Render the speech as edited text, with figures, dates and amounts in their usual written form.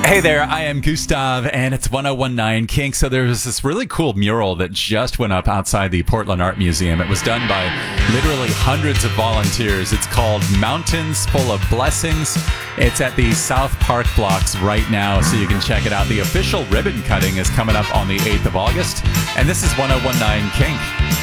Hey there, I am Gustav, and it's 1019 Kink. So there was this really cool mural that just went up outside the Portland Art Museum. It was done by literally hundreds of volunteers. It's called Mountains Full of Blessings. It's at the South Park blocks right now, so you can check it out. The official ribbon cutting is coming up on the 8th of August, and this is 1019 Kink.